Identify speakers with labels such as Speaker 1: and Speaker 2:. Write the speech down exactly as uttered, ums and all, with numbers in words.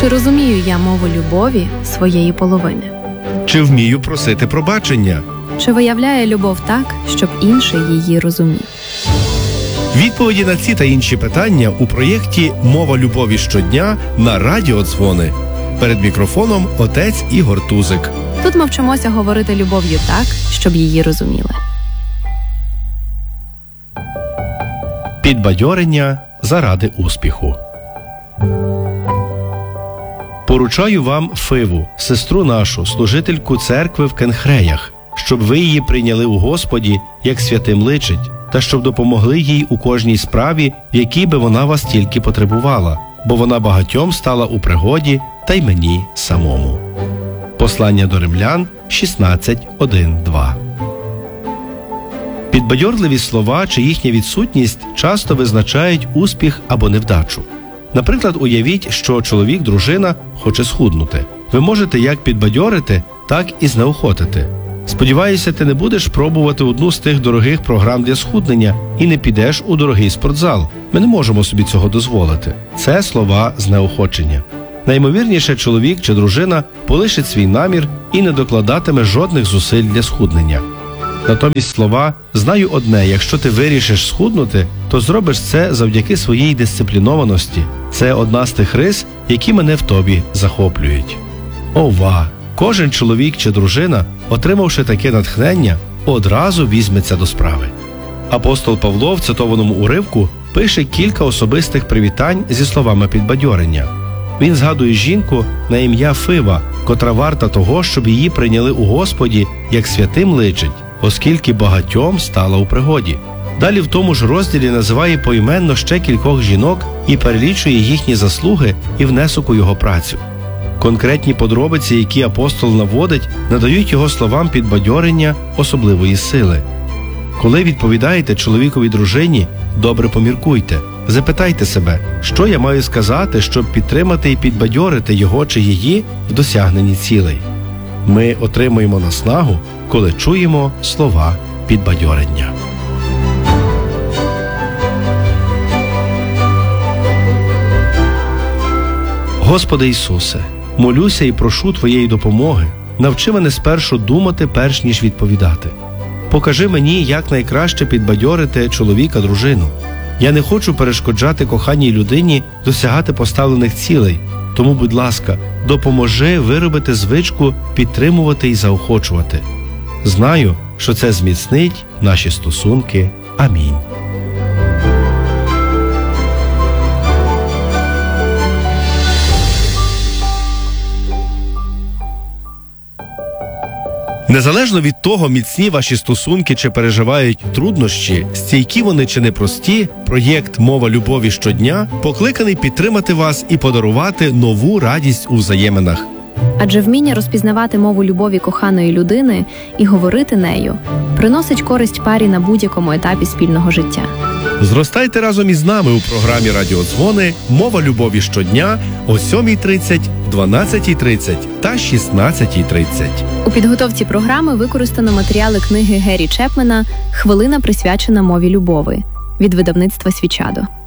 Speaker 1: Чи розумію я мову любові своєї половини?
Speaker 2: Чи вмію просити пробачення?
Speaker 1: Чи виявляє любов так, щоб інший її розумів?
Speaker 2: Відповіді на ці та інші питання у проєкті «Мова любові щодня» на Радіо Дзвони. Перед мікрофоном отець Ігор Тузик.
Speaker 1: Тут ми вчимося говорити любов'ю так, щоб її розуміли.
Speaker 2: Підбадьорення заради успіху. Поручаю вам Фиву, сестру нашу, служительку церкви в Кенхреях, щоб ви її прийняли у Господі, як святим личить, та щоб допомогли їй у кожній справі, в якій би вона вас тільки потребувала, бо вона багатьом стала у пригоді, та й мені самому. Послання до Римлян шістнадцять, один, два. Підбадьорливі слова чи їхня відсутність часто визначають успіх або невдачу. Наприклад, уявіть, що чоловік-дружина хоче схуднути. Ви можете як підбадьорити, так і знеохотити. Сподіваюся, ти не будеш пробувати одну з тих дорогих програм для схуднення і не підеш у дорогий спортзал. Ми не можемо собі цього дозволити. Це слова знеохочення. Наймовірніше, чоловік чи дружина полишить свій намір і не докладатиме жодних зусиль для схуднення. Натомість слова «знаю одне, якщо ти вирішиш схуднути, то зробиш це завдяки своїй дисциплінованості». Це одна з тих рис, які мене в тобі захоплюють. Ова! Кожен чоловік чи дружина, отримавши таке натхнення, одразу візьметься до справи. Апостол Павло в цитованому уривку пише кілька особистих привітань зі словами підбадьорення. Він згадує жінку на ім'я Фива, котра варта того, щоб її прийняли у Господі, як святим личить, оскільки багатьом стала у пригоді. Далі в тому ж розділі називає поіменно ще кількох жінок і перелічує їхні заслуги і внесок у його працю. Конкретні подробиці, які апостол наводить, надають його словам підбадьорення особливої сили. Коли відповідаєте чоловікові дружині, добре поміркуйте. Запитайте себе, що я маю сказати, щоб підтримати і підбадьорити його чи її в досягненні цілей. Ми отримуємо наснагу, коли чуємо слова підбадьорення. Господи Ісусе, молюся і прошу Твоєї допомоги. Навчи мене спершу думати, перш ніж відповідати. Покажи мені, як найкраще підбадьорити чоловіка-дружину. Я не хочу перешкоджати коханій людині досягати поставлених цілей, тому, будь ласка, допоможи виробити звичку підтримувати і заохочувати. Знаю, що це зміцнить наші стосунки. Амінь. Незалежно від того, міцні ваші стосунки чи переживають труднощі, стійкі вони чи непрості, проєкт «Мова любові щодня» покликаний підтримати вас і подарувати нову радість у взаєминах.
Speaker 1: Адже вміння розпізнавати мову любові коханої людини і говорити нею приносить користь парі на будь-якому етапі спільного життя.
Speaker 2: Зростайте разом із нами у програмі «Радіо Дзвони» «Мова любові щодня» о сьомій тридцять, дванадцятій тридцять та шістнадцятій тридцять.
Speaker 1: У підготовці програми використано матеріали книги Гері Чепмена «Хвилина, присвячена мові любові» від видавництва «Свічадо».